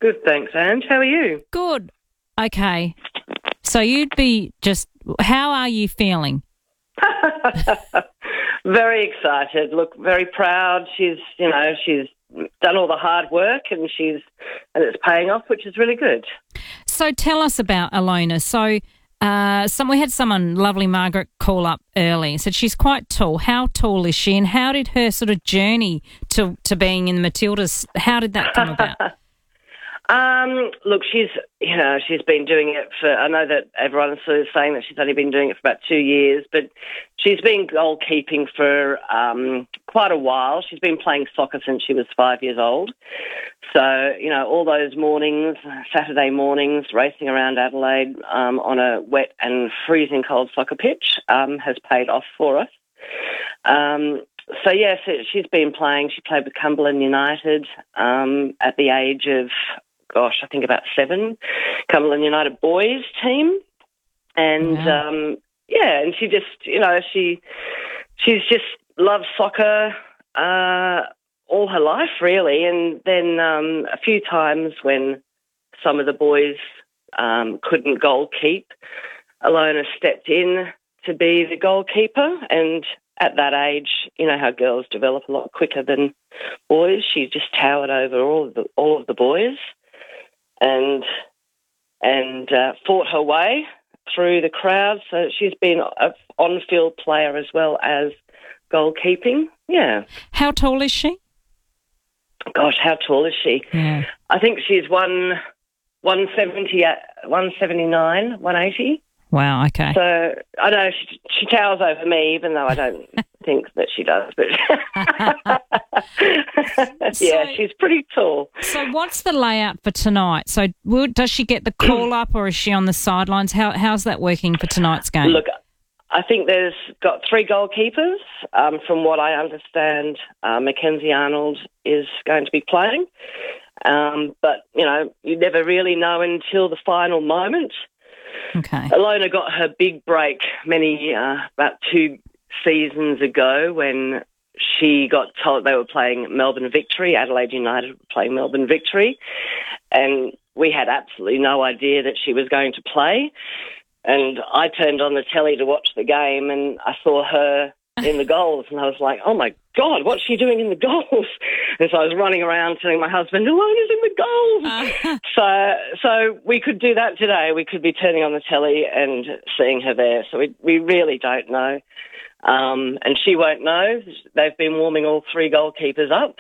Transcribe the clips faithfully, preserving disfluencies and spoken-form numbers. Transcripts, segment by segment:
Good, thanks, Ange. How are you? Good. Okay. So you'd be just, how are you feeling? Very excited. Look, very proud. She's, you know, she's done all the hard work and she's, and it's paying off, which is really good. So tell us about Alona. So uh, some we had someone, lovely Margaret, call up early and said she's quite tall. How tall is she, and how did her sort of journey to, to being in the Matildas, how did that come about? Um, look, she's, you know, she's been doing it for, I know that everyone's sort of saying that she's only been doing it for about two years, but she's been goalkeeping for um, quite a while. She's been playing soccer since she was five years old. So, you know, all those mornings, Saturday mornings, racing around Adelaide um, on a wet and freezing cold soccer pitch um, has paid off for us. Um, so, yes, she's been playing. She played with Cumberland United um, at the age of, gosh, I think about seven, Cumberland United boys team. And, Wow. um, yeah, and she just, you know, she she's just loved soccer uh, all her life, really. And then um, a few times when some of the boys um, couldn't goal keep, Alona stepped in to be the goalkeeper. And at that age, you know how girls develop a lot quicker than boys. She just towered over all of the, all of the boys. And and uh, fought her way through the crowd. So she's been an on-field player as well as goalkeeping. Yeah. How tall is she? Gosh, how tall is she? Yeah. I think she's one one seventy, one seventy nine, one eighty. Wow, okay. So I know she, she towers over me, even though I don't think that she does. But yeah, So- she's pretty tall. So what's the layout for tonight? So will, does she get the call up or is she on the sidelines? How How's that working for tonight's game? Look, I think there's got three goalkeepers. Um, from what I understand, uh, Mackenzie Arnold is going to be playing. Um, but, you know, you never really know until the final moment. Okay. Alona got her big break many, uh, about two seasons ago when she got told they were playing Melbourne Victory. Adelaide United were playing Melbourne Victory. And we had absolutely no idea that she was going to play. And I turned on the telly to watch the game and I saw her in the goals and I was like, oh, my God, what's she doing in the goals? And so I was running around telling my husband, Alona's in the goals. Uh, So so we could do that today. We could be turning on the telly and seeing her there. So we, we really don't know. Um, and she won't know. They've been warming all three goalkeepers up.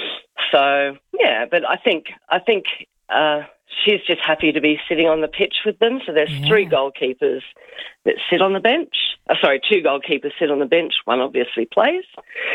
So, yeah, but I think I think uh, she's just happy to be sitting on the pitch with them. So there's Yeah. three goalkeepers that sit on the bench. Uh, sorry, two goalkeepers sit on the bench. One obviously plays.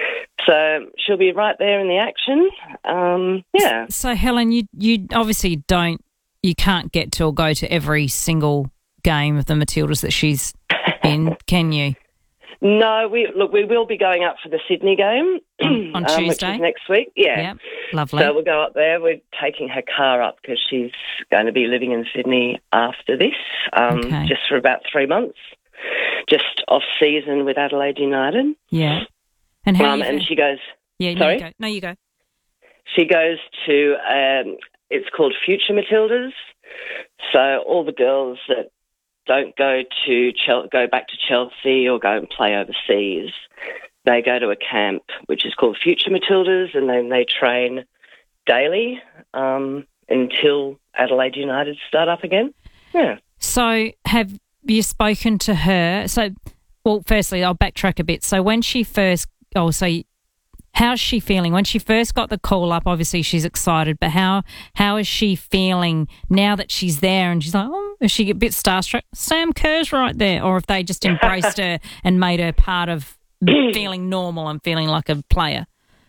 So she'll be right there in the action. Um, yeah. so Helen, you you obviously don't, you can't get to or go to every single game of the Matildas that she's in, can you? No, we look. We will be going up for the Sydney game On, on um, which Tuesday? is next week. Yeah. Yep. Lovely. So we'll go up there. We're taking her car up because she's going to be living in Sydney after this, um, Okay. just for about three months, just off season with Adelaide United. Yeah. And how Um, you and fe- she goes. Yeah, no, sorry? you go. No, you go. She goes to. Um, it's called Future Matildas. So all the girls that don't go to Chel- go back to Chelsea or go and play overseas, they go to a camp which is called Future Matildas, and then they train daily um, until Adelaide United start up again. Yeah. So have you spoken to her? So, well, firstly, I'll backtrack a bit. So when she first, oh, so how's she feeling? When she first got the call up, obviously she's excited, but how how is she feeling now that she's there and she's like, oh, is she a bit starstruck? Sam Kerr's right there. Or if they just embraced her and made her part of feeling normal and feeling like a player?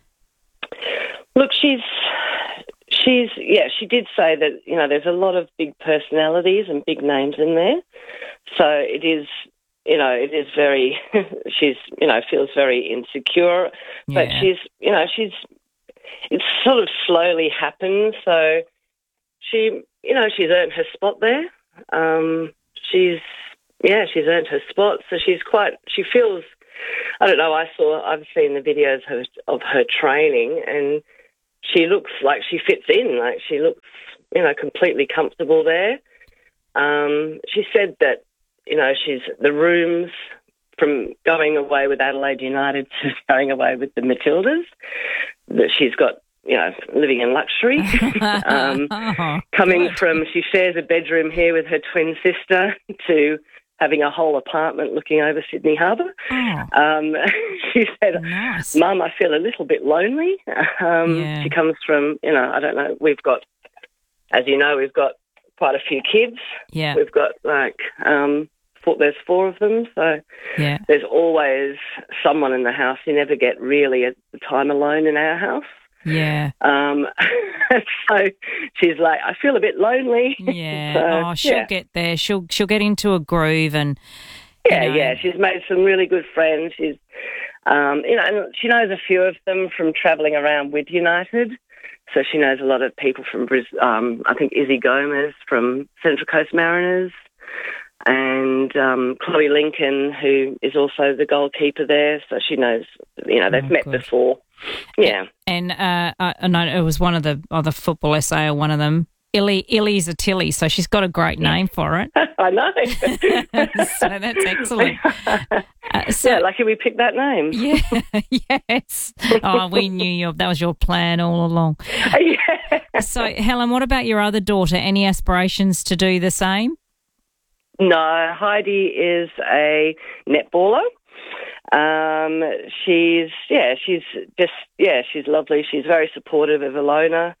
Look, she's she's yeah. She did say that you know there's a lot of big personalities and big names in there, so it is you know it is very. she's you know feels very insecure, but Yeah. she's you know she's it's sort of slowly happened. So she you know she's earned her spot there. Um, she's yeah she's earned her spot, so she's quite she feels. I don't know. I saw. I've seen the videos of, of her training, and she looks like she fits in. Like she looks you know, completely comfortable there. Um, she said that, you know, she's the rooms from going away with Adelaide United to going away with the Matildas, that she's got, you know, living in luxury. um, oh, coming good. from, she shares a bedroom here with her twin sister, to having a whole apartment looking over Sydney Harbour. Oh. Um, she said, Nice. Mum, I feel a little bit lonely. Um, Yeah. She comes from, you know, I don't know, we've got, as you know, we've got quite a few kids. Yeah. We've got, like, um, four, there's four of them, so Yeah. there's always someone in the house. You never get really a time alone in our house. Yeah. Um, so she's like, I feel a bit lonely. Yeah. So, oh, she'll yeah. get there. She'll she'll get into a groove and Yeah, you know. yeah. She's made some really good friends. She's, um, you know, and she knows a few of them from travelling around with United. So she knows a lot of people from Brisbane. Um, I think Izzy Gomez from Central Coast Mariners, and um, Chloe Lincoln, who is also the goalkeeper there. So she knows, you know, they've Oh, met good. before. Yeah. And uh, I, I know it was one of the other football S A or one of them. Illy Illy's a Tilly, so she's got a great name for it. I know. So that's excellent. Uh, so Yeah, lucky we picked that name. yeah, yes. Oh, we knew your that was your plan all along. Yeah. So Helen, what about your other daughter? Any aspirations to do the same? No, Heidi is a netballer. Um, she's, yeah, she's just, yeah, she's lovely. She's very supportive of Ilona.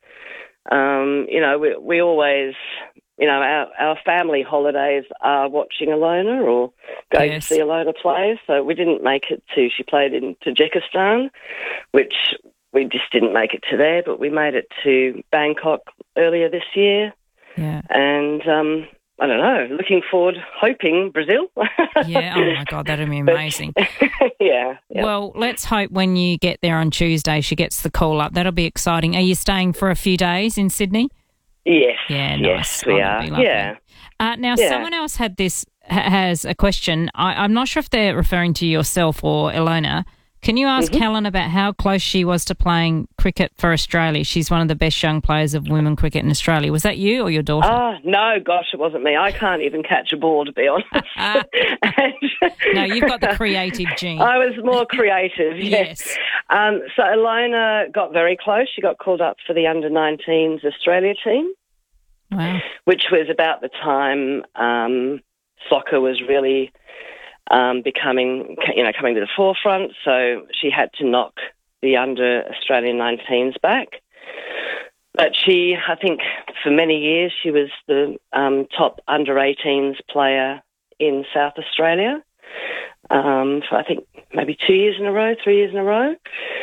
Um, you know, we, we always, you know, our, our family holidays are watching Ilona or going Yes. to see Ilona play. So we didn't make it to, she played in Tajikistan, which we just didn't make it to there, but we made it to Bangkok earlier this year. Yeah. And, um, I don't know, looking forward, hoping Brazil. Yeah. Oh my God, that'd be amazing. yeah, yeah. Well, let's hope when you get there on Tuesday, she gets the call up. That'll be exciting. Are you staying for a few days in Sydney? Yes. Yeah, yes, nice. we Oh, are. that'd be lovely. Yeah. Uh, now, Yeah. someone else had this ha- has a question. I, I'm not sure if they're referring to yourself or Ilona. Can you ask Mm-hmm. Helen about how close she was to playing cricket for Australia? She's one of the best young players of women cricket in Australia. Was that you or your daughter? Oh, no, gosh, it wasn't me. I can't even catch a ball, to be honest. And- No, you've got the creative gene. I was more creative, yes. Yes. Um, so Ilona got very close. She got called up for the under nineteens Australia team, Wow. which was about the time um, soccer was really um, becoming, you know, coming to the forefront. So she had to knock the under Australian nineteens back. But she, I think, for many years, she was the um, top under eighteens player in South Australia. Um, for I think maybe two years in a row, three years in a row.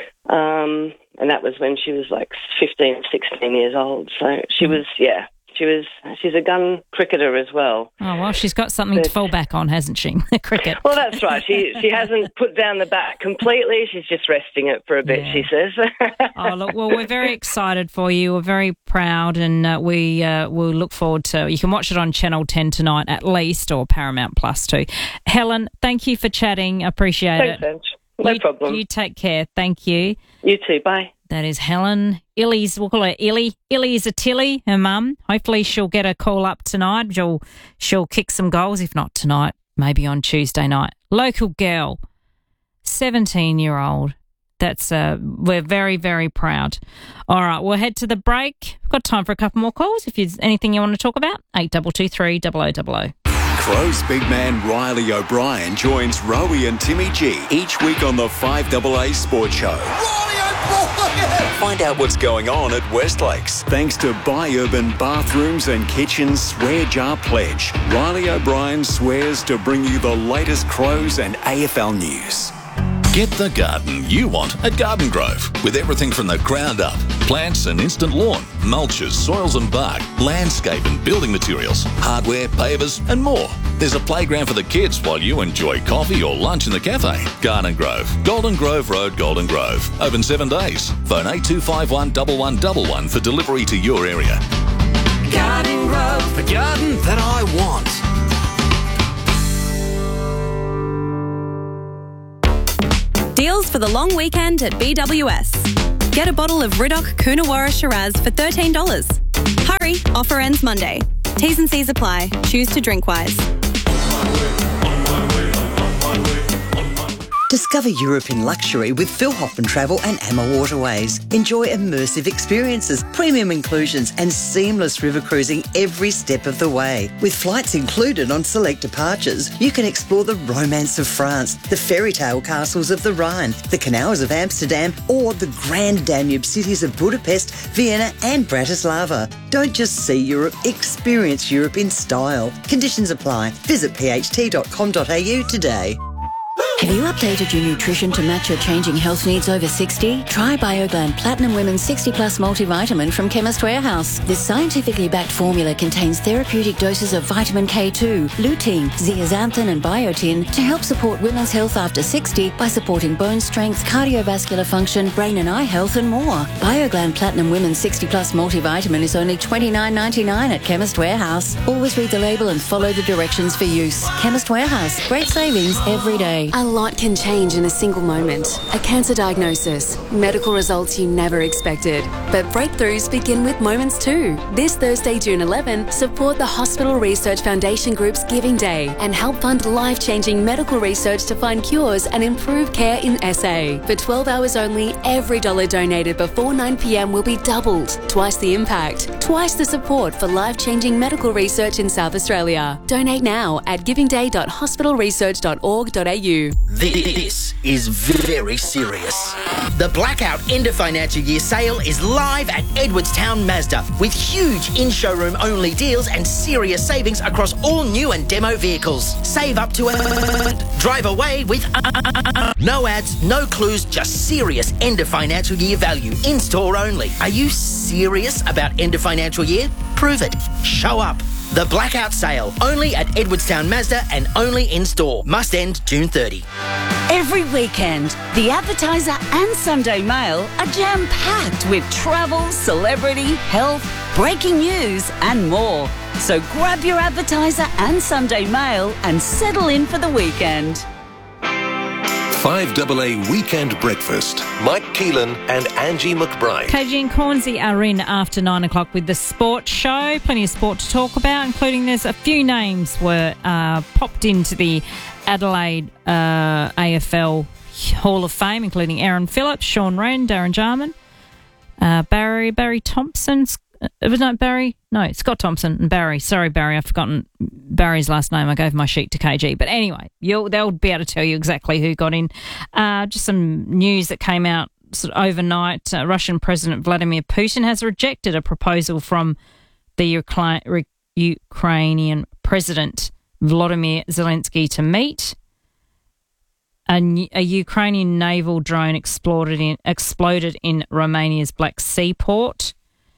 Um, and that was when she was like fifteen, sixteen years old. So she was, yeah, she was, she's a gun cricketer as well. Oh, well, she's got something to But- fall back on, hasn't she? Cricket. Well, that's right. She she hasn't put down the bat completely. She's just resting it for a bit, Yeah. she says. Oh, look, well, we're very excited for you. We're very proud, and uh, we uh, will look forward to. You can watch it on Channel ten tonight, at least, or Paramount Plus too. Helen, thank you for chatting. Appreciate Thanks, it. Ange. No you, problem. You take care. Thank you. You too. Bye. That is Helen Illy's. We'll call her Illy. Illy is a Tilly, her mum. Hopefully, she'll get a call up tonight. She'll she'll kick some goals. If not tonight, maybe on Tuesday night. Local girl, seventeen year old. That's uh, we're very, very proud. All right, we'll head to the break. We've got time for a couple more calls. If there's anything you want to talk about, eight two two three, double oh double oh. Crow's big man Riley O'Brien joins Rowie and Timmy G each week on the five A A Sports Show. Riley O'Brien! Find out what's going on at Westlakes. Thanks to Buy Urban Bathrooms and Kitchens Swear Jar Pledge. Riley O'Brien swears to bring you the latest Crows and A F L news. Get the garden you want at Garden Grove, with everything from the ground up. Plants and instant lawn, mulches, soils and bark, landscape and building materials, hardware, pavers and more. There's a playground for the kids while you enjoy coffee or lunch in the cafe. Garden Grove, Golden Grove Road, Golden Grove. Open seven days. Phone eight two five one, one one one one for delivery to your area. Garden Grove, the garden that I want. Deals for the long weekend at B W S. Get a bottle of Riddoch Coonawarra Shiraz for thirteen dollars. Hurry, Offer ends Monday. T's and C's apply. Choose to drink wise. Discover Europe in luxury with Phil Hoffman Travel and Amma Waterways. Enjoy immersive experiences, premium inclusions and seamless river cruising every step of the way. With flights included on select departures, you can explore the romance of France, the fairy tale castles of the Rhine, the canals of Amsterdam or the grand Danube cities of Budapest, Vienna and Bratislava. Don't just see Europe, experience Europe in style. Conditions apply. Visit p h t dot com dot a u today. Have you updated your nutrition to match your changing health needs over sixty? Try BioGland Platinum Women's sixty plus multivitamin from Chemist Warehouse. This scientifically backed formula contains therapeutic doses of vitamin K two, lutein, zeaxanthin and biotin to help support women's health after sixty by supporting bone strength, cardiovascular function, brain and eye health and more. BioGland Platinum Women's sixty plus multivitamin is only twenty-nine ninety-nine at Chemist Warehouse. Always read the label and follow the directions for use. Chemist Warehouse. Great savings every day. A lot can change in a single moment. A cancer diagnosis, medical results you never expected. But breakthroughs begin with moments too. This Thursday, June eleventh, support the Hospital Research Foundation Group's Giving Day and help fund life-changing medical research to find cures and improve care in S A. For twelve hours only, every dollar donated before nine p m will be doubled. Twice the impact, twice the support for life-changing medical research in South Australia. Donate now at giving day dot hospital research dot org dot a u. This is very serious. The Blackout End of Financial Year sale is live at Edwardstown Mazda with huge in-showroom only deals and serious savings across all new and demo vehicles. Save up to a... Drive away with... No ads, no clues, just serious end of financial year value. In-store only. Are you serious about end of financial year? Prove it. Show up. The Blackout Sale, only at Edwardstown Mazda and only in-store. Must end June thirtieth. Every weekend, The Advertiser and Sunday Mail are jam-packed with travel, celebrity, health, breaking news and more. So grab your Advertiser and Sunday Mail and settle in for the weekend. five A A Weekend Breakfast. Mike Keelan and Angie McBride. K G and Cornsey are in after nine o'clock with the sports show. Plenty of sport to talk about, including there's a few names were uh, popped into the Adelaide uh, A F L Hall of Fame, including Aaron Phillips, Sean Wren, Darren Jarman, uh, Barry, Barry Thompson. It was not Barry? No, Scott Thompson and Barry. Sorry, Barry, I've forgotten Barry's last name. I gave my sheet to K G. But anyway, you'll, they'll be able to tell you exactly who got in. Uh, just some news that came out sort of overnight. Uh, Russian President Vladimir Putin has rejected a proposal from the Ukra- Ukrainian President Volodymyr Zelensky to meet. A, a Ukrainian naval drone exploded in, exploded in Romania's Black Sea port.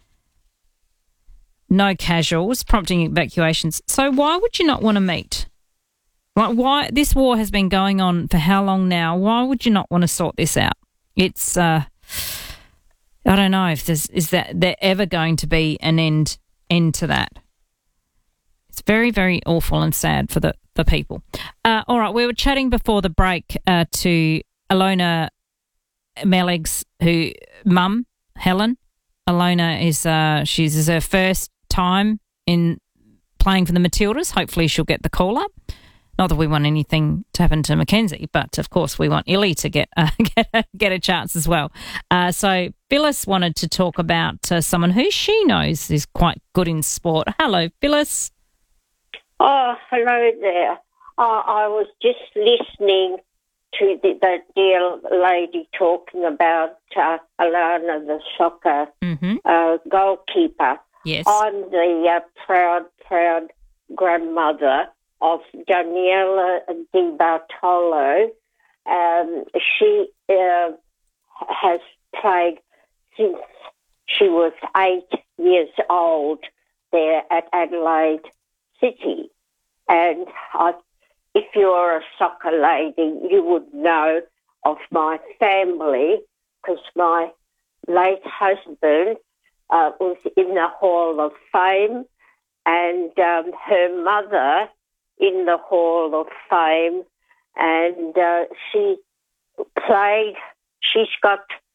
No casuals, prompting evacuations. So why would you not want to meet? Like, why this war has been going on for how long now? Why would you not want to sort this out? It's uh, I don't know if there's is that there ever going to be an end end to that. It's very, very awful and sad for the the people. Uh, all right, we were chatting before the break uh, to Alona Meleg's who mum Helen. Alona is uh, she's is her first time in playing for the Matildas. Hopefully she'll get the call up. Not that we want anything to happen to Mackenzie, but of course we want Illy to get uh, get, a, get a chance as well. Uh, so Phyllis wanted to talk about uh, someone who she knows is quite good in sport. Hello, Phyllis. Oh, hello there. Uh, I was just listening to the, the dear lady talking about uh, Alana, the soccer mm-hmm. uh, goalkeeper. Yes. I'm the uh, proud, proud grandmother of Daniela Di Bartolo. Um, she uh, has played since she was eight years old there at Adelaide City. And I If you're a soccer lady, you would know of my family because my late husband uh, was in the Hall of Fame and um, her mother in the Hall of Fame, and uh, she played, she's got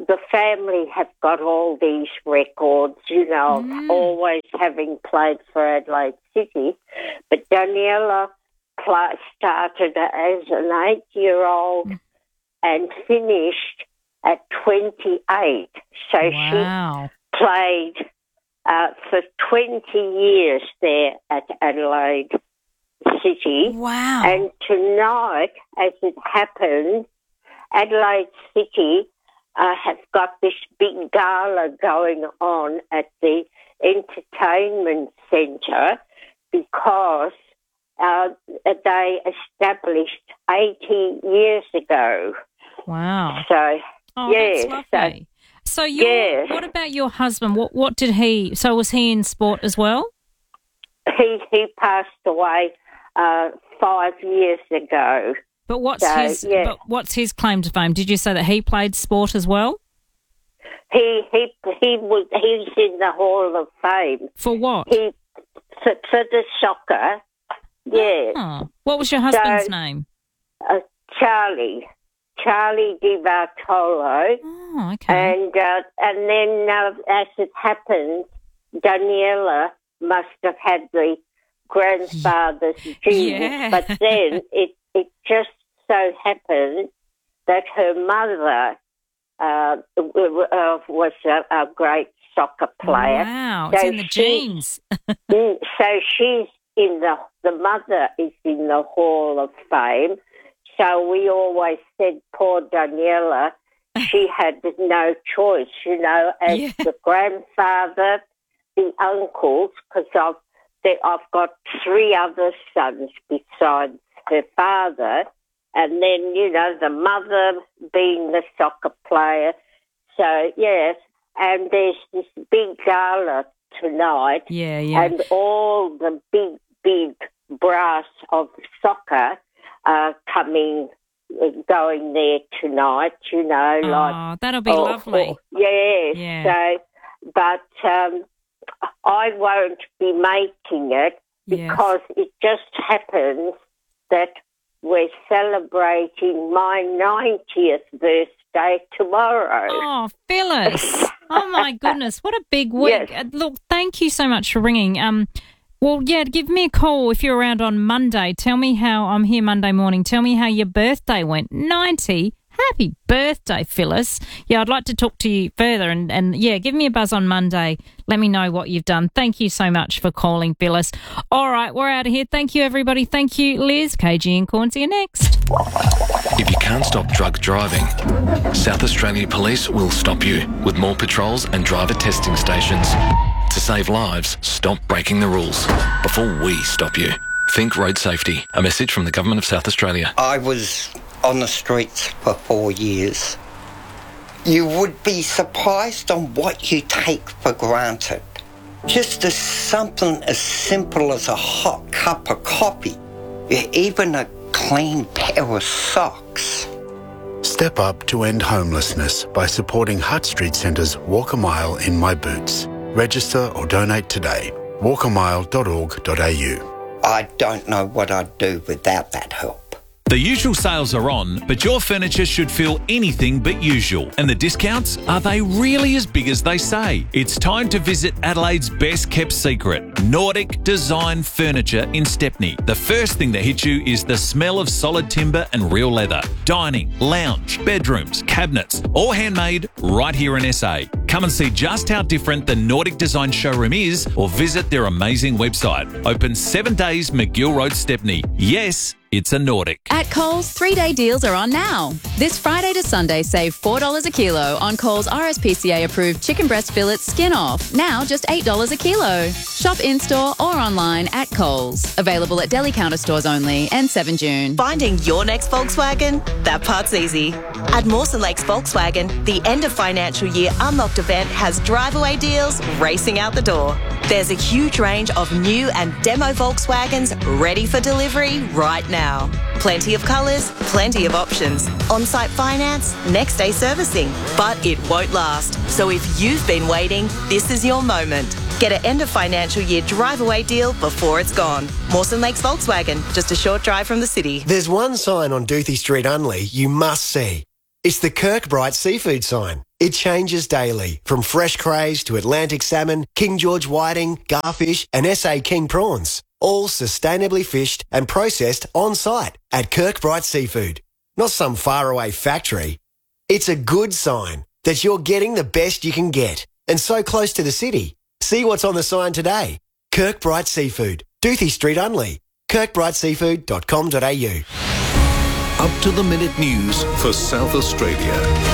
the family have got all these records, you know, Mm. always having played for Adelaide City. But Daniela pla started as an eight-year-old and finished at twenty-eight. So Wow. she played uh, for twenty years there at Adelaide City. Wow. And tonight, as it happened, Adelaide City uh, have got this big gala going on at the entertainment centre because uh, they established eighty years ago. Wow. So, Oh, yes. that's lovely. So, your, yes. what about your husband? What what did he? So, was he in sport as well? He he passed away uh, five years ago. But what's So, his? yeah. But what's his claim to fame? Did you say that he played sport as well? He he he was he's in the Hall of Fame. For what? He for, for the soccer. Yes. Oh. What was your husband's So, name? Uh, Charlie. Charlie Di Bartolo. Oh, okay. And uh, and then uh, as it happened, Daniela must have had the grandfather's genes, Yeah. but then it it just so happened that her mother uh, w- uh, was a, a great soccer player. Wow, it's So in the she- genes. Mm, so she's in the the mother is in the Hall of Fame. So we always said, poor Daniela, she had no choice, you know, as Yeah. the grandfather, the uncles, because I've they, I've got three other sons besides her father, and then you know the mother being the soccer player. So yes, and there's this big gala tonight. Yeah, yeah. And all the big, big brass of soccer are coming, uh, going there tonight, you know. Oh, like that'll be oh, lovely. oh, yes. Yeah. So, but um, I won't be making it Yes. because it just happens that we're celebrating my ninetieth birthday tomorrow. Oh, Phyllis. Oh, my goodness. What a big week. Yes. Uh, Look, thank you so much for ringing. Um, well, yeah, give me a call if you're around on Monday. Tell me how, I'm here Monday morning. Tell me how your birthday went. ninety. Happy birthday, Phyllis. Yeah, I'd like to talk to you further. And, and yeah, give me a buzz on Monday. Let me know what you've done. Thank you so much for calling, Phyllis. All right, we're out of here. Thank you, everybody. Thank you, Liz. K G and Cornsey are next. If you can't stop drug driving, South Australia Police will stop you with more patrols and driver testing stations. To save lives, stop breaking the rules before we stop you. Think road safety. A message from the Government of South Australia. I was on the streets for four years. You would be surprised on what you take for granted. Just as something as simple as a hot cup of coffee, even a clean pair of socks. Step up to end homelessness by supporting Hutt Street Centre's Walk a Mile in My Boots. Register or donate today. walk a mile dot org dot a u. I don't know what I'd do without that help. The usual sales are on, but your furniture should feel anything but usual. And the discounts, are they really as big as they say? It's time to visit Adelaide's best kept secret, Nordic Design Furniture in Stepney. The first thing that hits you is the smell of solid timber and real leather. Dining, lounge, bedrooms, cabinets, all handmade right here in S A. Come and see just how different the Nordic Design showroom is or visit their amazing website. Open seven days, McGill Road, Stepney. Yes, it's a Nordic. At Coles, three-day deals are on now. This Friday to Sunday, save four dollars a kilo on Coles R S P C A-approved chicken breast fillets skin off. Now just eight dollars a kilo. Shop in-store or online at Coles. Available at deli counter stores only and seven June. Finding your next Volkswagen? That part's easy. At Mawson Lakes Volkswagen, the end of financial year Unlocked event has drive-away deals racing out the door. There's a huge range of new and demo Volkswagens ready for delivery right now. Plenty of colours, plenty of options. On-site finance, next day servicing. But it won't last. So if you've been waiting, this is your moment. Get an end of financial year drive-away deal before it's gone. Mawson Lakes Volkswagen, just a short drive from the city. There's one sign on Duthie Street, Unley, you must see. It's the Kirkbride seafood sign. It changes daily, from fresh crays to Atlantic salmon, King George whiting, garfish and S A King prawns. All sustainably fished and processed on-site at Kirkbride Seafood. Not some faraway factory. It's a good sign that you're getting the best you can get and so close to the city. See what's on the sign today. Kirkbride Seafood, Doothie Street, Unley. kirkbride seafood dot com dot a u. Up to the minute news for South Australia.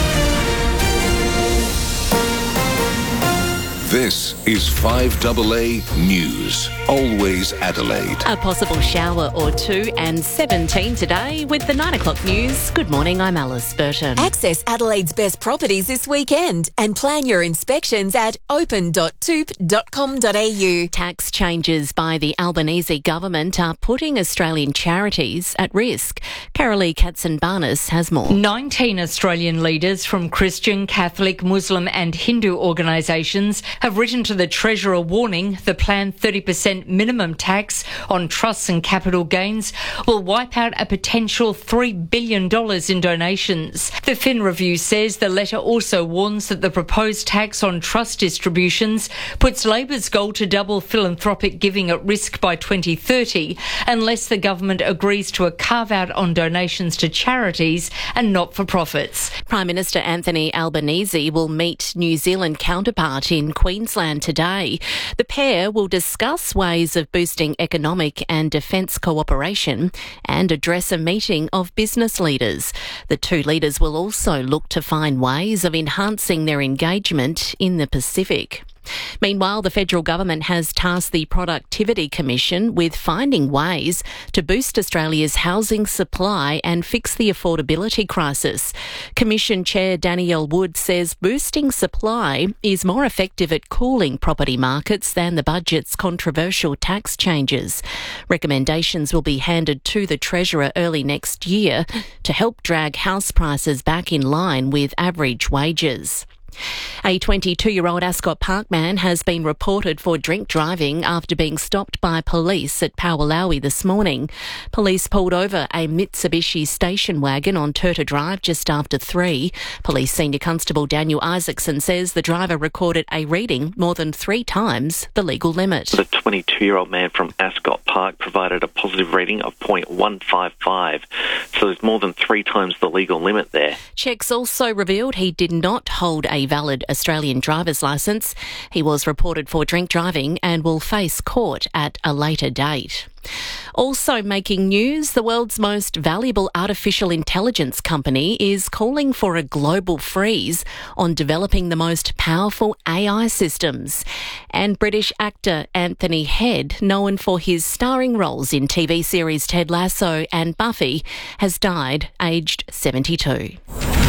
This is five A A News. Always Adelaide. A possible shower or two and seventeen today with the nine o'clock news. Good morning, I'm Alice Burton. Access Adelaide's best properties this weekend and plan your inspections at open dot toop dot com dot a u. Tax changes by the Albanese government are putting Australian charities at risk. Carolee Katzenbarnis has more. nineteen Australian leaders from Christian, Catholic, Muslim and Hindu organisations have written to the Treasurer warning the planned thirty percent minimum tax on trusts and capital gains will wipe out a potential three billion dollars in donations. The Fin Review says the letter also warns that the proposed tax on trust distributions puts Labor's goal to double philanthropic giving at risk by twenty thirty unless the government agrees to a carve-out on donations to charities and not-for-profits. Prime Minister Anthony Albanese will meet New Zealand counterpart in Queensland today. The pair will discuss ways of boosting economic and defence cooperation and address a meeting of business leaders. The two leaders will also look to find ways of enhancing their engagement in the Pacific. Meanwhile, the federal government has tasked the Productivity Commission with finding ways to boost Australia's housing supply and fix the affordability crisis. Commission Chair Danielle Wood says boosting supply is more effective at cooling property markets than the budget's controversial tax changes. Recommendations will be handed to the Treasurer early next year to help drag house prices back in line with average wages. A twenty-two-year-old Ascot Park man has been reported for drink driving after being stopped by police at Powalawi this morning. Police pulled over a Mitsubishi station wagon on Turta Drive just after three. Police Senior Constable Daniel Isaacson says the driver recorded a reading more than three times the legal limit. The twenty-two-year-old man from Ascot Park provided a positive reading of point one five five, so there's more than three times the legal limit there. Checks also revealed he did not hold a valid Australian driver's licence. He was reported for drink driving and will face court at a later date. Also making news, the world's most valuable artificial intelligence company is calling for a global freeze on developing the most powerful A I systems. And British actor Anthony Head, known for his starring roles in T V series Ted Lasso and Buffy, has died aged seventy-two.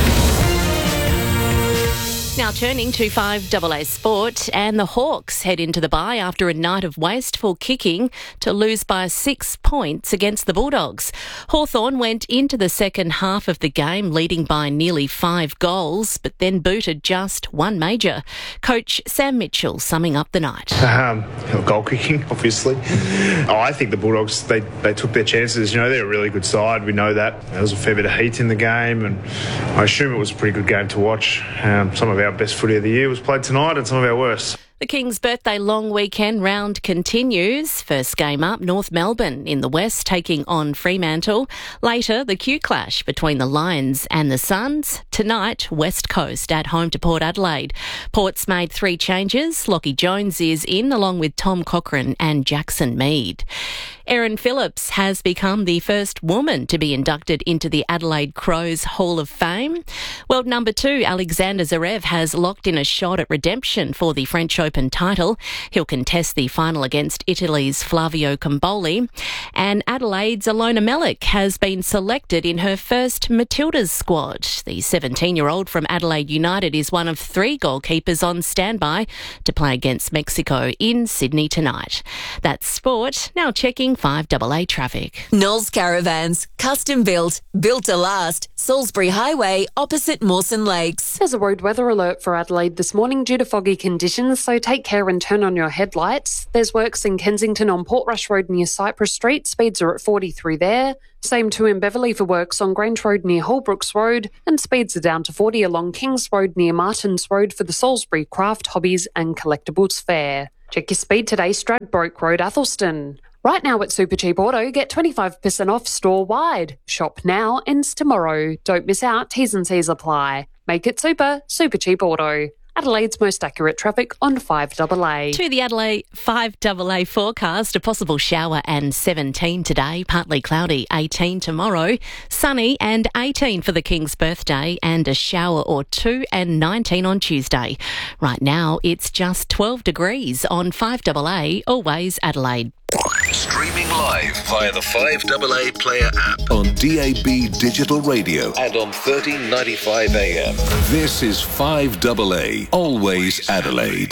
Now turning to five A A Sport, and the Hawks head into the bye after a night of wasteful kicking to lose by six points against the Bulldogs. Hawthorn went into the second half of the game leading by nearly five goals, but then booted just one major. Coach Sam Mitchell summing up the night. Um, goal kicking, obviously. Oh, I think the Bulldogs, they, they took their chances. You know, they're a really good side. We know that. There was a fair bit of heat in the game, and I assume it was a pretty good game to watch. Um, some of our Our best footy of the year was played tonight and some of our worst. The Kings' birthday long weekend round continues. First game up, North Melbourne in the west taking on Fremantle. Later, the Q clash between the Lions and the Suns. Tonight, West Coast at home to Port Adelaide. Port's made three changes. Lockie Jones is in along with Tom Cochrane and Jackson Mead. Erin Phillips has become the first woman to be inducted into the Adelaide Crows Hall of Fame. World number two, Alexander Zverev, has locked in a shot at redemption for the French Open title. He'll contest the final against Italy's Flavio Comboli. And Adelaide's Alona Melick has been selected in her first Matildas squad. The seventeen-year-old from Adelaide United is one of three goalkeepers on standby to play against Mexico in Sydney tonight. That's sport. Now checking five A A traffic. Knowles Caravans, custom built, built to last. Salisbury Highway, opposite Mawson Lakes. There's a road weather alert for Adelaide this morning due to foggy conditions, so take care and turn on your headlights. There's works in Kensington on Portrush Road near Cypress Street. Speeds are at forty through there. Same too in Beverley for works on Grange Road near Holbrooks Road, and speeds are down to forty along Kings Road near Martins Road for the Salisbury Craft, Hobbies and Collectibles Fair. Check your speed today, Stradbroke Road, Athelston. Right now at Supercheap Auto, get twenty-five percent off store-wide. Shop now, ends tomorrow. Don't miss out, T's and C's apply. Make it super, Supercheap Auto. Adelaide's most accurate traffic on five A A. To the Adelaide five A A forecast, a possible shower and seventeen today, partly cloudy, eighteen tomorrow, sunny and eighteen for the King's birthday, and a shower or two and nineteen on Tuesday. Right now, it's just twelve degrees on five A A, always Adelaide. Streaming live via the five A A Player app on D A B Digital Radio and on thirteen ninety-five A M. This is five A A, always Adelaide.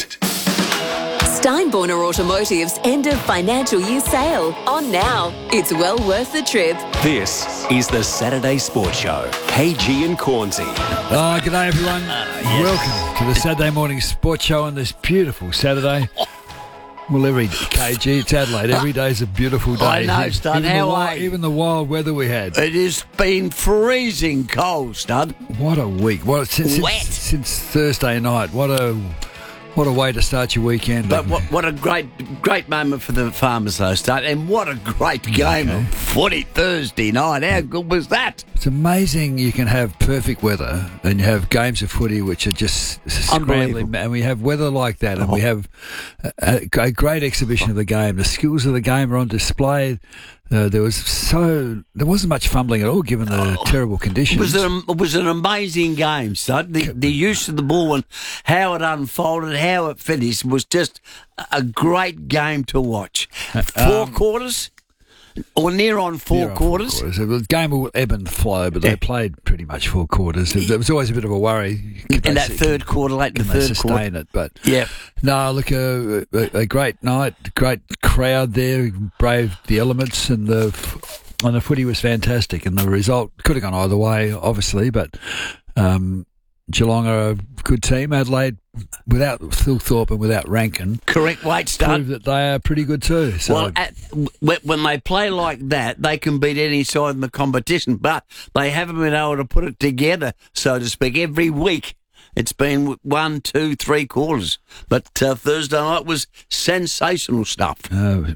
Steinborner Automotive's end of financial year sale on now. It's well worth the trip. This is the Saturday Sports Show. K G and Cornsey. Oh, g'day everyone. Uh, yes. Welcome to the Saturday morning sports show on this beautiful Saturday. Well, every K G, it's Adelaide. Every day's a beautiful day. I know, Stud. Even How the, are you? Even the wild weather we had. It has been freezing cold, Stud. What a week. What, since, Wet. Since, since Thursday night. What a what a way to start your weekend. But what, what a great great moment for the Farmers, though, Stud. And what a great game okay. of footy Thursday night. How good was that? It's amazing you can have perfect weather and you have games of footy which are just scrambling. And we have weather like that and oh. we have a, a great exhibition of the game. The skills of the game are on display. Uh, there was so there wasn't much fumbling at all, given the oh, terrible conditions. It was, an, it was an amazing game, Stud. The, the use of the ball and how it unfolded, how it finished was just a great game to watch. Four um, quarters. Or near on four near on quarters. Four quarters. The game will ebb and flow, but yeah. they played pretty much four quarters. There was always a bit of a worry. In they, that third quarter, late in the third sustain quarter. it, but yeah. No, look, a, a, a great night, great crowd there, braved the elements, and the and the footy was fantastic. And the result could have gone either way, obviously, but um, Geelong are a good team. Adelaide, without Phil Thorpe and without Rankin, correct weight start, prove that they are pretty good too. So. Well, at, when they play like that, they can beat any side in the competition, but they haven't been able to put it together, so to speak, every week. It's been one, two, three quarters, but uh, Thursday night was sensational stuff. Uh,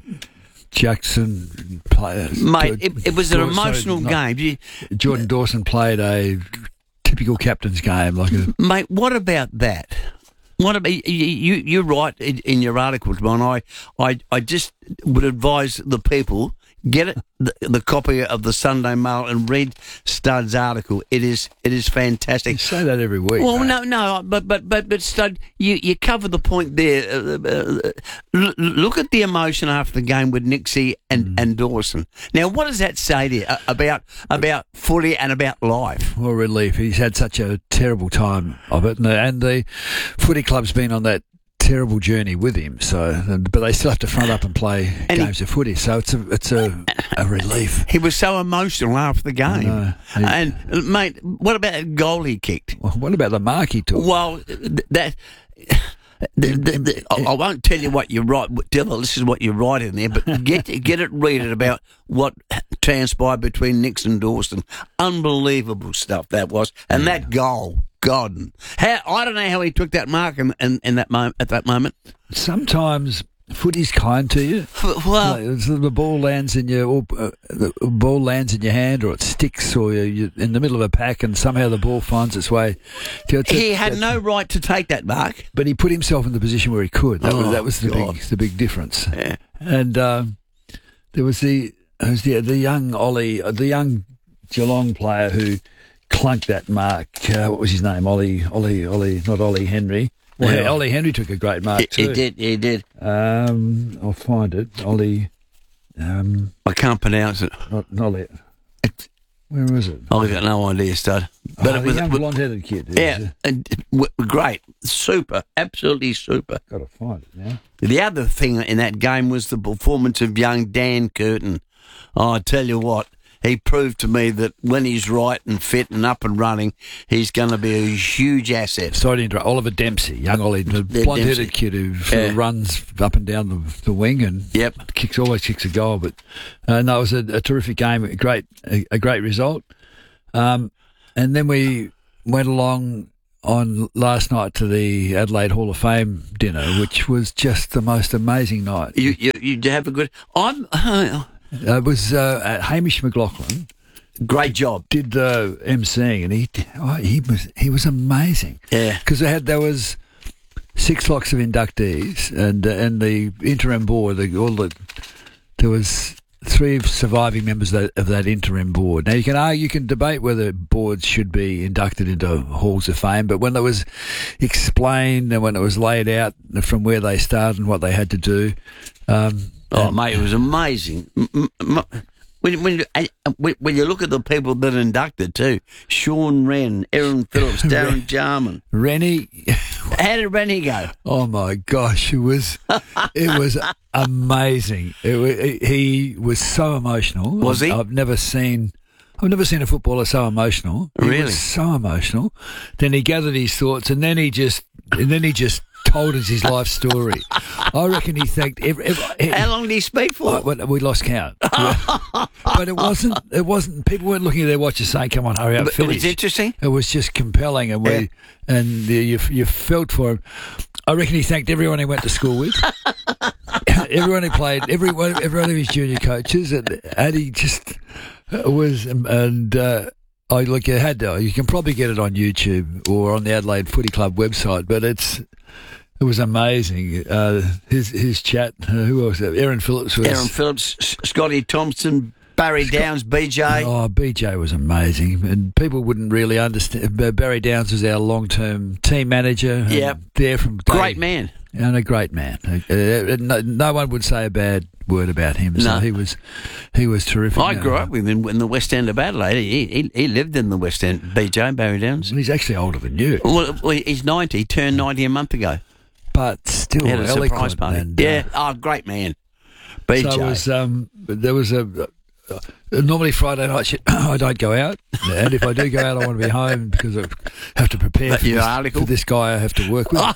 Jackson players, mate. It, it was an emotional game. You, Jordan Dawson played a typical captain's game, like a mate. What about that? What about you? you you're right in, in your article, John. I, I, I just would advise the people get it, the, the copy of the Sunday Mail and read Stud's article. It is, it is fantastic. You say that every week. Well, mate. no, no, but but but but Stud, you you cover the point there. Uh, uh, l- look at the emotion after the game with Nixie and, mm. and Dawson. Now, what does that say to you about about footy and about life? Well, relief. He's had such a terrible time of it, and the, and the footy club's been on that terrible journey with him. So, but they still have to front up and play and games he, of footy. So it's a it's a, a relief. He was so emotional after the game. Know, he, and mate, what about that goal he kicked? Well, what about the mark he took? Well, that. The, the, the, I won't tell you what you write. Devil, this is what you write in there, but get get it, read it about what transpired between Nix and Dawson. Unbelievable stuff that was, and yeah. that goal. God, how I don't know how he took that mark in, in, in that moment. At that moment, sometimes footy's kind to you. Well, like, the ball lands in your or, uh, the ball lands in your hand, or it sticks, or you're, you're in the middle of a pack, and somehow the ball finds its way. To, to, he had no right to take that mark, but he put himself in the position where he could. That oh, was that was the God. big the big difference. Yeah. And uh, there was the there was the the young Ollie, uh, the young Geelong player who clunked that mark. Uh, what was his name? Ollie, Ollie, Ollie, not Ollie Henry. Well, yeah. Ollie Henry took a great mark he, too. He did, he did. Um, I'll find it. Ollie. Um, I can't pronounce it. Not, not it. It's, Where was it? I've got no idea, Stud. But Oh, it the was young it was- blonde-headed kid. Yeah, and, w- great, super, absolutely super. Got to find it now. The other thing in that game was the performance of young Dan Curtin. Oh, I tell you what, he proved to me that when he's right and fit and up and running, he's going to be a huge asset. Sorry to interrupt. Oliver Dempsey, young Ollie, the Yeah, blonde-headed Dempsey. kid who sort of Yeah. runs up and down the, the wing and Yep. kicks always kicks a goal. But uh, no, it was a, a terrific game, a great a, a great result. Um, and then we went along on last night to the Adelaide Hall of Fame dinner, which was just the most amazing night. You you, you have a good. I'm. Uh, it was uh, at Hamish McLaughlin. Great job. Did uh, emceeing, and he oh, he was he was amazing. Yeah, because they had there was six lots of inductees, and uh, and the interim board, the, all the there was three surviving members of that, of that interim board. Now you can argue, you can debate whether boards should be inducted into halls of fame, but when it was explained and when it was laid out from where they started and what they had to do. Um, Oh, mate, it was amazing. M- m- m- When, when, you- uh, when when you look at the people that inducted too, Sean Wren, Aaron Phillips, Darren Jarman. Rennie. How did Rennie go? Oh my gosh, it was it was amazing. It, wa- he was so emotional. Was he? I've, I've never seen I've never seen a footballer so emotional. He Really? was so emotional. Then he gathered his thoughts, and then he just and then he just told us his life story. I reckon he thanked every. every How long did he speak for? I- well, we lost count. Yeah. But it wasn't. It wasn't. People weren't looking at their watches saying, "Come on, hurry up, But it finish." was interesting. It was just compelling, and we Yeah. and you you felt for him. I reckon he thanked everyone he went to school with, everyone who played, everyone, every one of his junior coaches, and, and he just was. And uh, I look, you had to. You can probably get it on YouTube or on the Adelaide Footy Club website, but it's. It was amazing. Uh, his his chat. Uh, who else? Aaron Phillips was. Aaron Phillips, S- Scotty Thompson, Barry Downs, B J. Oh, B J was amazing, and people wouldn't really understand. But Barry Downs was our long-term team manager. and Yep. there from day, Great man. and a great man. Uh, uh, no, no one would say a bad word about him. So No. he was he was terrific. I grew up with him in the West End of Adelaide. He, he, he lived in the West End, B J, Barry Downs. He's actually older than you, Well, well, he's ninety, he turned ninety a month ago. but still He had a surprise eloquent. party. And, uh, yeah, oh, great man. B J. So it was, um, there was a. Uh, normally Friday night shit, I don't go out, and if I do go out, I want to be home because I have to prepare But for your this, article? for this guy I have to work with.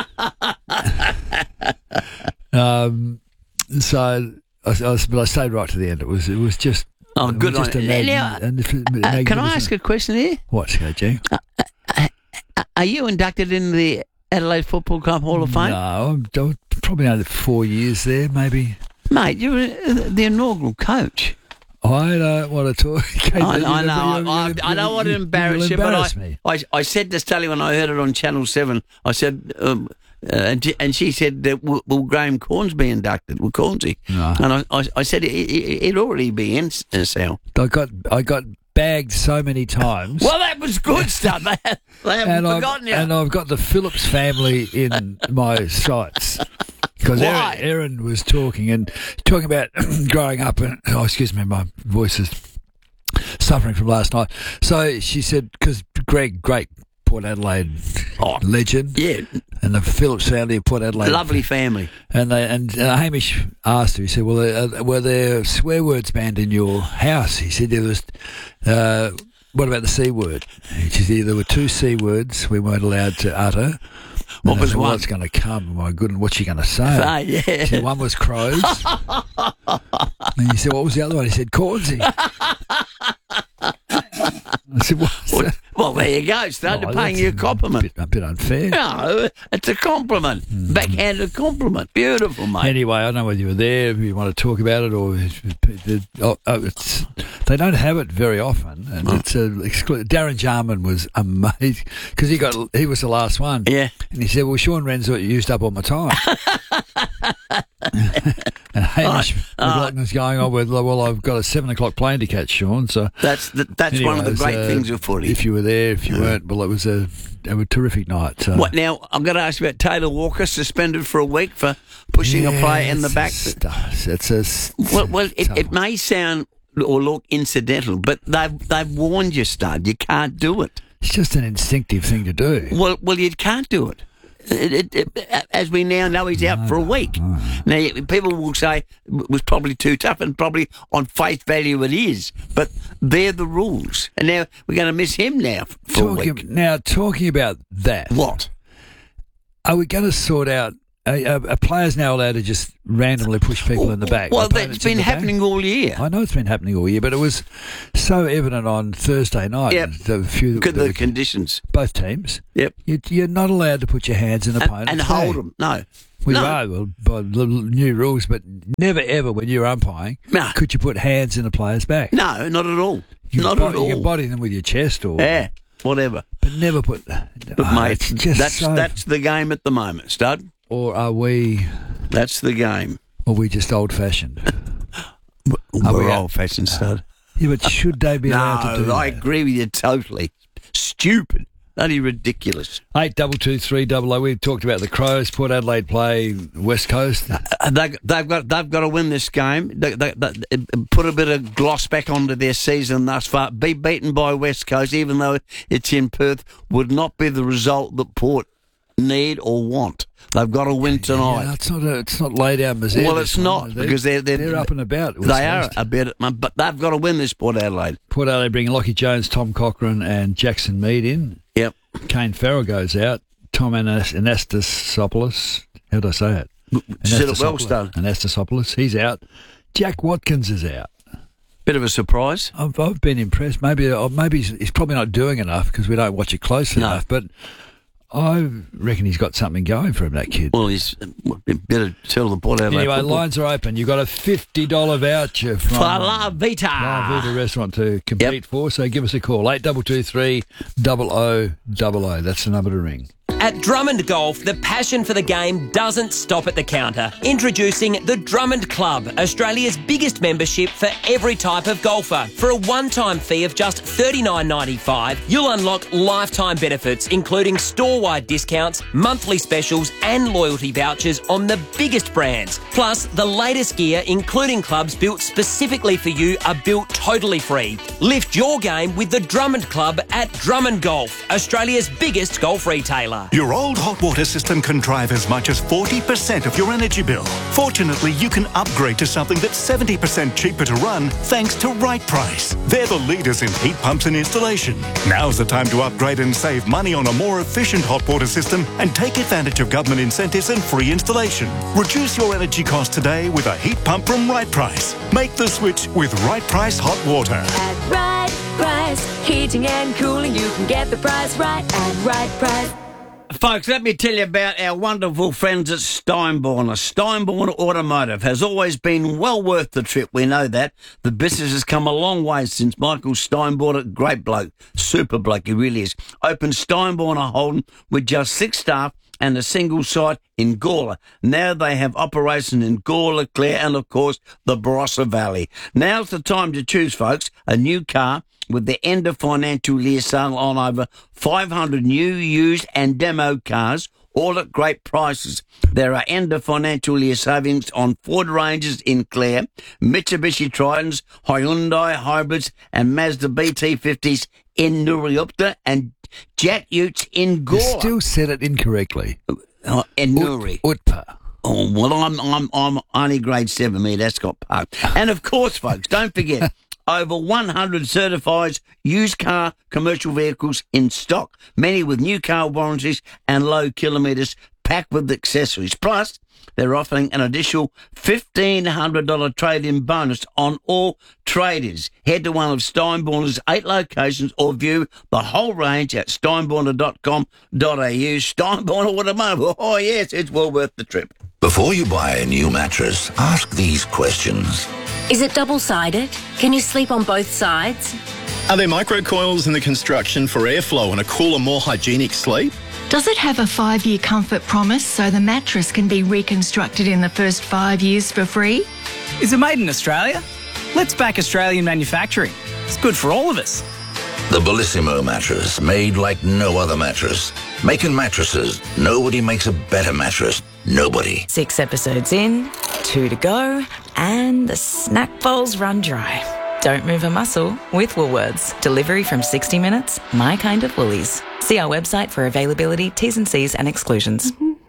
um, so, I, I, but I stayed right to the end. It was, it was just. Oh, it was good on just a you. mag- Now, and if- Uh, can I magnificent- ask a question here? What, G? Are you inducted in the Adelaide Football Club Hall of Fame? No, I'm, I'm probably only four years there, maybe. Mate, you're uh, the inaugural coach. I don't want to talk. I, I know. You- I, you- I, you- I don't want to you- embarrass you, you'll embarrass but me. I, I, I said to Stelly when I heard it on Channel seven, I said, um, uh, and, she, and she said, that will, will Graham Cornsby inducted? Will Cornsby? No. And I, I, I said, it, it, it'd already be in, uh, Sal. I got I got bagged so many times. Well, that was good stuff. They, they haven't and I've, forgotten you. and I've got the Phillips family in my sights. Because Why? Aaron, Aaron was talking and talking about growing up, and oh, excuse me, my voice is suffering from last night. So she said, because Greg, great Port Adelaide Oh, legend, yeah, and the Phillips family of Port Adelaide, lovely family. And they and uh, Hamish asked her. He said, "Well, uh, were there swear words banned in your house?" He said, "There was." Uh, what about the C word? She said there were two C words we weren't allowed to utter. What And I was said, well, one? What's going to come? My goodness, what's she going to say? Say, yeah. She said, one was crows. And he said, what was the other one? He said, cornsy. I said, what's Well, that? well, there you go. Started Oh, paying that's you a compliment. A bit unfair. No, it's a compliment. Backhanded compliment. Beautiful, mate. Anyway, I don't know whether you were there, if you want to talk about it, or oh, oh, it's, they don't have it very often, and it's a exclu- Darren Jarman was amazing because he got he was the last one. Yeah, and he said, "Well, Sean Wren's used up all my time." And Hamish Oh, was going on with, "Well, I've got a seven o'clock plane to catch, Sean." So That's the, that's one of the Anyways, great uh, things of footy. If you were there, if you weren't, well, it was a, it was a terrific night. So. What now? I'm going to ask you about Taylor Walker, suspended for a week for pushing a player in the back. It's a, it's a Well, well it, it may sound or look incidental, but they've they've warned you, Stud. You can't do it. It's just an instinctive thing to do. Well, well, you can't do it. It, it, it. As we now know, he's out for a week. Now, people will say it was probably too tough, and probably on face value it is. But they're the rules, and now we're going to miss him now for talking, a week. Now, talking about that, what are we going to sort out? A, a, a player's now allowed to just randomly push people in the back. Well, opponents that's been in the happening back. all year. I know it's been happening all year, but it was so evident on Thursday night. Yep. The few, Look at the, the conditions. Both teams. Yep. You, you're not allowed to put your hands in And, opponents' and back. hold them. No. We no. are well, by the new rules, but never ever when you're umpiring No. could you put hands in a player's back. No, not at all. You not can at body, all. You can body them with your chest or Yeah, whatever. but never put. But Oh, mate, it's just that's so- that's the game at the moment, Stud. Or are we? That's the game. Or are we just old fashioned? We're old fashioned, Stud. Yeah, but should they be allowed to do No, I that? agree with you totally. Stupid. Bloody ridiculous. Eight double two three double O. We talked about the Crows. Port Adelaide play West Coast. Uh, they, they've got they've got to win this game. They, they, they, put a bit of gloss back onto their season thus far. Be beaten by West Coast, even though it's in Perth, would not be the result that Port need or want. They've got to win tonight. Yeah, it's not. A, it's not laid out misère. Well, it's not because they're, they're they're up and about. West They are Coast. a bit, but they've got to win this Port Adelaide. Port Adelaide bring Lockie Jones, Tom Cochrane, and Jackson Mead in. Yep. Kane Farrell goes out. Tom Anas- Anastasopoulos. How do I say it? Said it well, Anastasopoulos. Stud. Anastasopoulos. He's out. Jack Watkins is out. Bit of a surprise. I've, I've been impressed. Maybe or maybe he's, he's probably not doing enough because we don't watch it close No. enough. But I reckon he's got something going for him, that kid. Well, he's better tell the Port Adelaide. Anyway, football. lines are open. You've got a fifty dollars voucher from For La Vita. La Vita Restaurant to compete for. So give us a call. eight two two three double oh double oh. That's the number to ring. At Drummond Golf, the passion for the game doesn't stop at the counter. Introducing the Drummond Club, Australia's biggest membership for every type of golfer. For a one-time fee of just thirty-nine ninety-five, you'll unlock lifetime benefits, including store-wide discounts, monthly specials, and loyalty vouchers on the biggest brands. Plus, the latest gear, including clubs built specifically for you, are built totally free. Lift your game with the Drummond Club at Drummond Golf, Australia's biggest golf retailer. Your old hot water system can drive as much as forty percent of your energy bill. Fortunately, you can upgrade to something that's seventy percent cheaper to run thanks to Right Price. They're the leaders in heat pumps and installation. Now's the time to upgrade and save money on a more efficient hot water system and take advantage of government incentives and free installation. Reduce your energy costs today with a heat pump from Right Price. Make the switch with Right Price Hot Water. At Right Price, heating and cooling, you can get the price right at Right Price. Folks, let me tell you about our wonderful friends at Steinborner. Steinborner Automotive has always been well worth the trip. We know that. The business has come a long way since Michael Steinborner, great bloke, super bloke, he really is, opened Steinborner Holden with just six staff and a single site in Gawler. Now they have operations in Gawler, Clare, and of course the Barossa Valley. Now's the time to choose, folks, a new car with the end of financial year sale on over five hundred new, used and demo cars, all at great prices. There are end of financial year savings on Ford Rangers in Clare, Mitsubishi Tritons, Hyundai Hybrids and Mazda B T fifties in Nuriupta and Jet Utes in You Gawler. still said it incorrectly. Uh, in Nuri. Utpa. Oh, well, I'm I'm I'm only grade seven, me, that's got parked. And of course, folks, don't forget, over one hundred certified used car commercial vehicles in stock, many with new car warranties and low kilometres, packed with accessories. Plus, they're offering an additional fifteen hundred dollars trade-in bonus on all trade-ins. Head to one of Steinborner's eight locations or view the whole range at steinborner dot com dot a u. Steinborner Automotive. Oh, yes, it's well worth the trip. Before you buy a new mattress, ask these questions. Is it double-sided? Can you sleep on both sides? Are there microcoils in the construction for airflow and a cooler, more hygienic sleep? Does it have a five-year comfort promise so the mattress can be reconstructed in the first five years for free? Is it made in Australia? Let's back Australian manufacturing. It's good for all of us. The Bellissimo mattress, made like no other mattress. Making mattresses, nobody makes a better mattress. Nobody. Six episodes in, two to go, and the snack bowls run dry. Don't move a muscle with Woolworths. Delivery from sixty minutes, my kind of Woolies. See our website for availability, T's and C's and exclusions.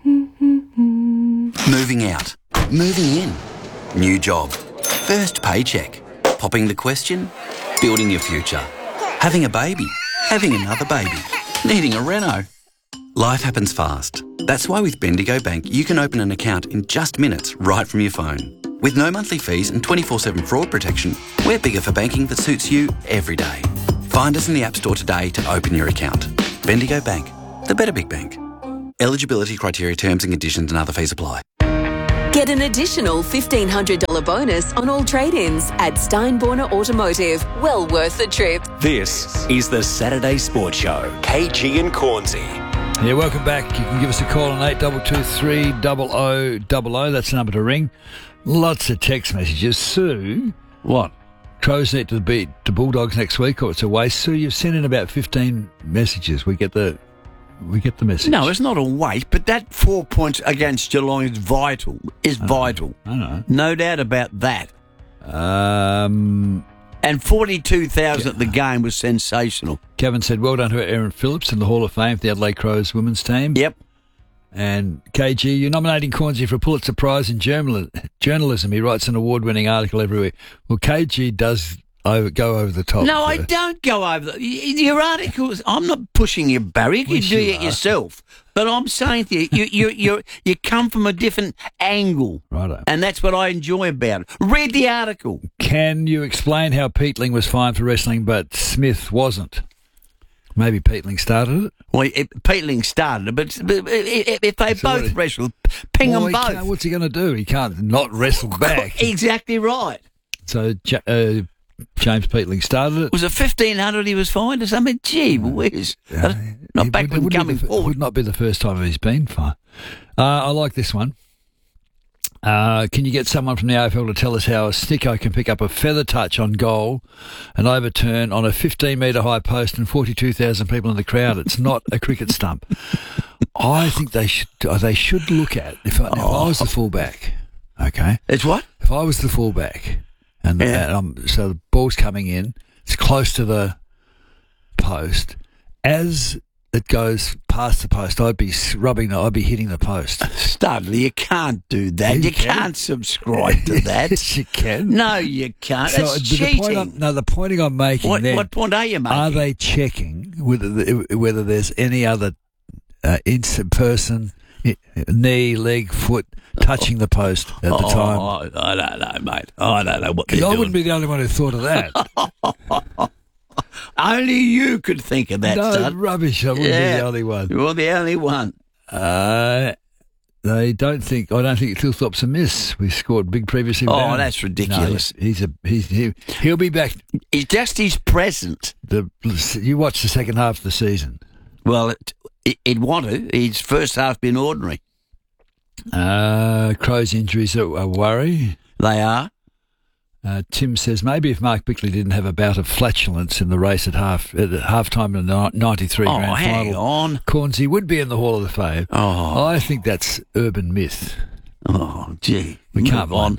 Moving out. Moving in. New job. First paycheck. Popping the question. Building your future. Having a baby. Having another baby. Needing a reno. Life happens fast. That's why with Bendigo Bank, you can open an account in just minutes right from your phone. With no monthly fees and twenty-four seven fraud protection, we're bigger for banking that suits you every day. Find us in the App Store today to open your account. Bendigo Bank, the better big bank. Eligibility criteria, terms and conditions and other fees apply. Get an additional fifteen hundred dollars bonus on all trade-ins at Steinborner Automotive. Well worth the trip. This is the Saturday Sports Show. K G and Cornsey. Yeah, welcome back. You can give us a call on eight two two three zero zero zero zero. That's the number to ring. Lots of text messages. Sue. What? Crows need to beat the Bulldogs next week or it's a waste. Sue, you've sent in about fifteen messages. We get the we get the message. No, it's not a waste, but that four points against Geelong is vital. Is I vital. I know. No doubt about that. Um, and forty-two thousand at the game was sensational. Kevin said, well done to Aaron Phillips in the Hall of Fame for the Adelaide Crows women's team. Yep. And K G, you're nominating Cornsey for a Pulitzer Prize in journal- journalism. He writes an award-winning article every week. Well, K G does over, go over the top. No, I don't go over the... Your articles... I'm not pushing you, Barry. You can Wish do you it are. yourself. But I'm saying to you, you, you, you, you come from a different angle. Righto. And that's what I enjoy about it. Read the article. Can you explain how Peatling was fined for wrestling but Smith wasn't? Maybe Peatling started it? Well, it, Peatling started it, but, but if if they So both what- wrestle, ping Well, them he both. can't- What's he going to do? He can't not wrestle back. Exactly right. So Ja- uh, James Peatling started it. Was it fifteen hundred he was fined or something? Gee whiz. Not back It when wouldn't coming be the, forward. would not be the first time he's been fined. Uh, I like this one. Uh, can you get someone from the A F L to tell us how a sticko can pick up a feather touch on goal and overturn on a fifteen metre high post and forty-two thousand people in the crowd? It's not a cricket stump. I think they should they should look at, if I, if I was the fullback, okay? It's what? If I was the fullback and, the, Yeah. and I'm, so the ball's coming in, it's close to the post, as it goes past the post, I'd be rubbing, the, I'd be hitting the post. Studley, you can't do that. You You, can. can't subscribe to that. Yes, you can. No, you can't. So That's the, the point cheating. I'm, no, the point I'm making What, then, what point are you making? are they checking whether the, whether there's any other uh, instant person, i- knee, leg, foot touching the post at the oh, time? I, I don't know, mate. I don't know what they're Because I doing. wouldn't be the only one who thought of that. Only you could think of that, no, Stud. rubbish. I wouldn't Yeah. be the only one. You're the only one. Uh, they don't think. I don't think Thilthorpe's a miss. We scored big previously. Oh, without him. that's ridiculous. No, he's, he's a he's he, he'll be back. It's just his presence. The you watch the second half of the season. Well, it, it, it'd want to. His first half been ordinary. Uh, Crow's injuries are a worry. They are. Uh, Tim says maybe if Mark Bickley didn't have a bout of flatulence in the race at half at half time in the ninety-three Oh, grand hang final, on. Cornsey would be in the Hall of the Fame. Oh. I think that's urban myth. Oh, gee. We Move can't on.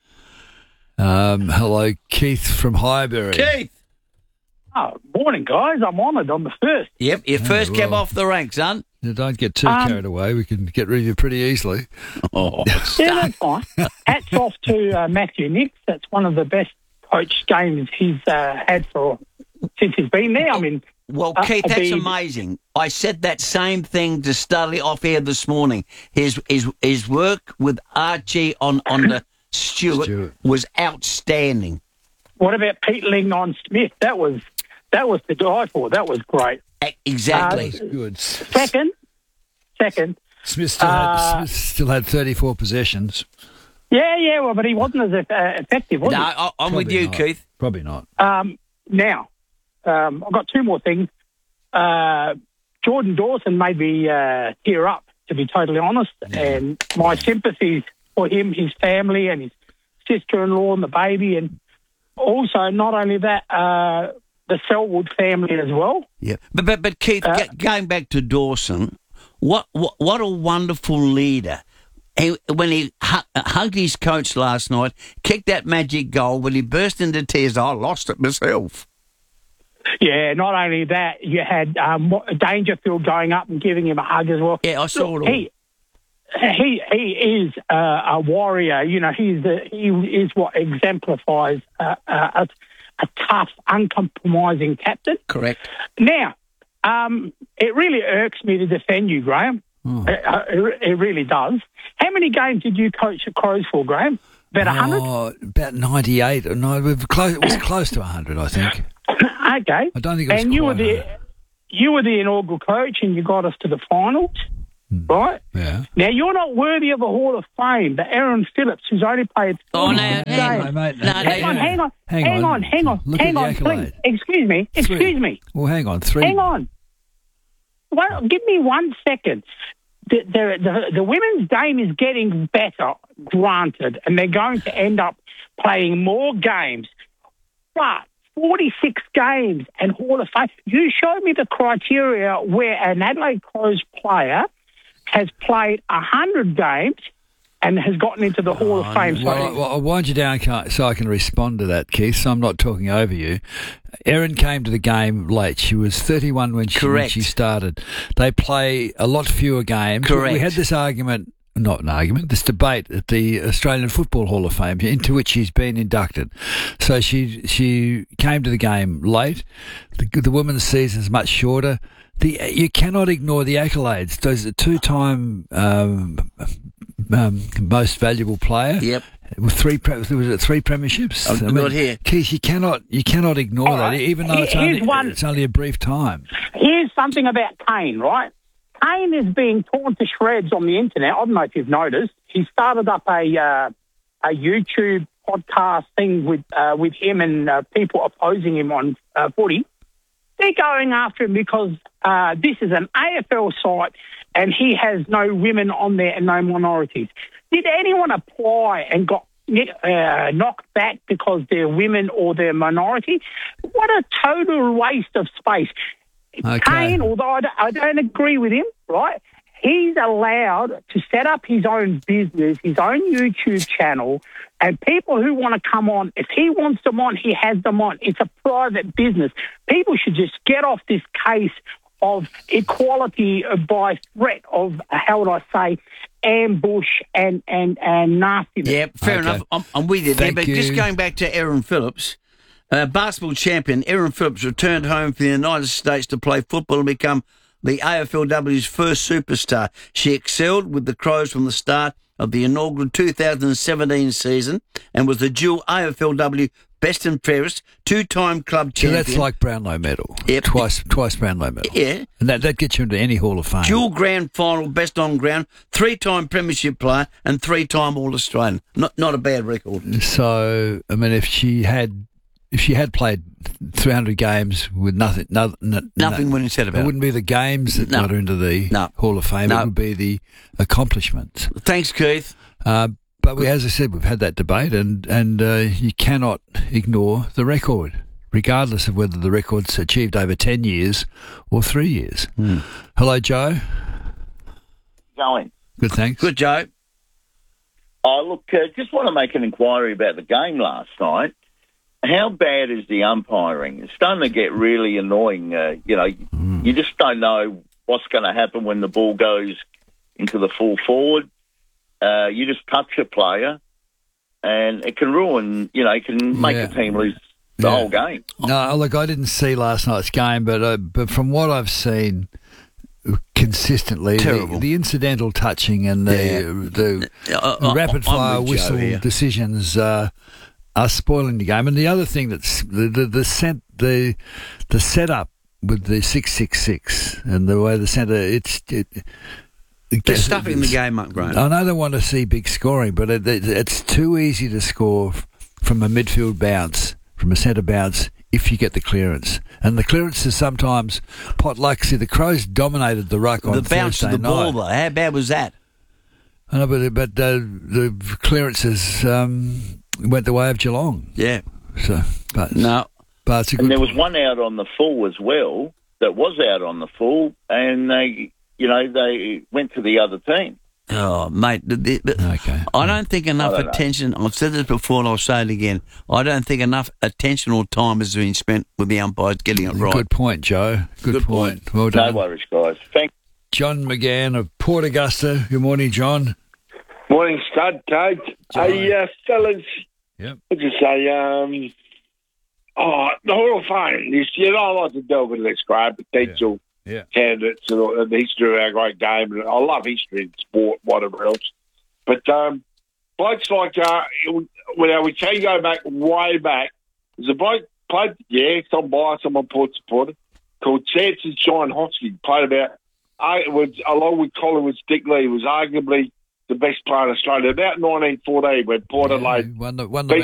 Um, hello, Keith from Highbury. Keith. Oh, morning, guys. I'm honoured. I'm the first. Yep, you Oh, first came well. off the rank, son. Now, don't get too Um, carried away. We can get rid of you pretty easily. Oh, Yeah, that's fine. Hats off to uh, Matthew Nix. That's one of the best coach games he's uh, had for since he's been there. I mean, Well, uh, Keith, it'd that's be- amazing. I said that same thing to Studley off air this morning. His his his work with Archie on, on the Stewart, Stewart. was outstanding. What about Peatling on Smith? That was that was to die for. That was great. E- Exactly. Uh, Good. Second, second. Smith still, Uh, had, Smith still had thirty-four possessions. Yeah, yeah. Well, but he wasn't as uh, effective, was no, he? I, I'm with Probably you, not. Keith. Probably not. Um, now, um, I've got two more things. Uh, Jordan Dawson made me uh, tear up, to be totally honest, and my sympathies for him, his family, and his sister-in-law and the baby, and also not only that, uh, the Selwood family as well. Yeah, but but, but Keith, Uh, g- going back to Dawson, what, what what a wonderful leader. he, when he hu- hugged his coach last night, kicked that magic goal, when he burst into tears, I lost it myself. Yeah, not only that, you had um, Dangerfield going up and giving him a hug as well. Yeah, I saw Look, it all. He, he, he is uh, a warrior. You know, he's the, he is what exemplifies uh, uh, a, a tough, uncompromising captain. Correct. Now, um, it really irks me to defend you, Graham. Oh. It, uh, it, it really does. How many games did you coach the Crows for, Graham? About one hundred? Oh, about ninety-eight. No, it was close, it was close to one hundred, I think. Okay. I don't think it was and you were quite the you were the inaugural coach, and you got us to the finals, Hmm. right? Yeah. Now you're not worthy of a Hall of Fame, but Aaron Phillips, who's only played. Oh, no, games. hang on, mate. No, hang no, on, no. hang on, Hang hang on. on, hang on, Look hang at the on, please. accolade. Excuse me, Three. excuse me, Well, hang on. Three. hang on. Well, give me one second. The, the the the women's game is getting better, granted, and they're going to end up playing more games, but forty-six games and Hall of Fame. You showed me the criteria where an Adelaide Crows player has played one hundred games and has gotten into the Hall of Fame. So Well, I- well, I'll wind you down ca- so I can respond to that, Keith, so I'm not talking over you. Erin came to the game late. She was thirty-one when she, when Correct. she started. They play a lot fewer games. We- Correct. We had this argument, not an argument, this debate at the Australian Football Hall of Fame, into which she's been inducted. So she she came to the game late. The, the women's season is much shorter. The You cannot ignore the accolades. There's a two-time um, um, most valuable player. Yep. With three, pre- was it three premierships? I've got here. Keith, you cannot, you cannot ignore All that, right. even though it's Here's only, one- it's only a brief time. here's something about Kane, right? Kane is being torn to shreds on the internet. I don't know if you've noticed. He started up a uh, a YouTube podcast thing with uh, with him and uh, people opposing him on uh, footy. They're going after him because uh, this is an A F L site and he has no women on there and no minorities. Did anyone apply and got uh, knocked back because they're women or they're minority? What a total waste of space. Okay. Kane, although I don't, I don't agree with him, right, he's allowed to set up his own business, his own YouTube channel, and people who want to come on, if he wants them on, he has them on. It's a private business. People should just get off this case of equality by threat of, how would I say, ambush and, and, and nastiness. Yeah, fair Okay. enough. I'm, I'm with you there. Thank But you. just going back to Erin Phillips, uh, basketball champion Erin Phillips returned home for the United States to play football and become the A F L W's first superstar. She excelled with the Crows from the start of the inaugural two thousand seventeen season and was the dual A F L W best and fairest, two-time club So champion. that's like Brownlow medal. Yep. Twice, twice Brownlow medal. Yeah. And that, that gets you into any Hall of Fame. Dual grand final, best on ground, three-time premiership player, and three-time All-Australian. Not not a bad record. So, I mean, if she had, if she had played three hundred games with nothing, no, no, Nothing no, when said about it it. wouldn't be the games that No. got her into the No. Hall of Fame. No. It would be the accomplishments. Thanks, Keith. Uh, but we, as I said, we've had that debate, and and uh, you cannot ignore the record, regardless of whether the record's achieved over ten years or three years. Hmm. Hello, Joe. Going. Good, thanks. Good, Joe. Oh, look, uh, just want to make an inquiry about the game last night. How bad is the umpiring? It's starting to get really annoying. Uh, you know, Mm. you just don't know what's going to happen when the ball goes into the full forward. Uh, you just touch a player, and it can ruin, you know, it can make Yeah. a team lose the Yeah. whole game. No, look, I didn't see last night's game, but uh, but from what I've seen consistently, the, Terrible. the incidental touching and the Yeah. the, Uh, the uh, rapid I'm fire with Joe whistle here. decisions uh, are spoiling the game. And the other thing that's the the the, set, the, the setup with the six six six and the way the centre it's. It, it They're gets- stuffing the game up, Graham. I know they want to see big scoring, but it, it, it's too easy to score f- from a midfield bounce, from a centre bounce, if you get the clearance. And the clearance is sometimes potluck. See, the Crows dominated the ruck on The bounce Thursday of the ball, night. though, how bad was that? I know, but, but uh, the clearances um, went the way of Geelong. Yeah. So, but No. but it's a good And there was point. one out on the full as well that was out on the full, and they, you know, they went to the other team. Oh, mate, the, the, the, Okay. I don't think enough I don't know. attention, I've said this before and I'll say it again, I don't think enough attention or time has been spent with the umpires getting it right. Good point, Joe. Good, Good point. point. Well No done. worries, guys. Thank John McGann of Port Augusta. Good morning, John. Morning, Stud, Kate. Hey, uh, fellas. Yep. I'll just say, um, oh, the Hall of Fame, you, you know, I like to delve into this great potential Yeah. candidates and, all- and the history of our great game. And I love history and sport, whatever else. But um, blokes like, uh, it, well, we can go back way back. There's a bloke played, yeah, some bias, I'm a Port supporter, called Chances Shine Hosking. Played about, uh, it was, along with Collingwood Stickley, he was arguably the best player in Australia. About nineteen fourteen, when Port Adelaide Won the, won the